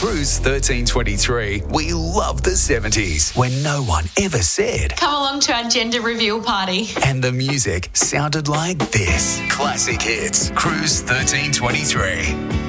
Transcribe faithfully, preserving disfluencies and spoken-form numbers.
Cruise thirteen twenty-three, we love the seventies, when no one ever said. Come along to our gender reveal party. And the music sounded like this. Classic hits. Cruise thirteen twenty-three.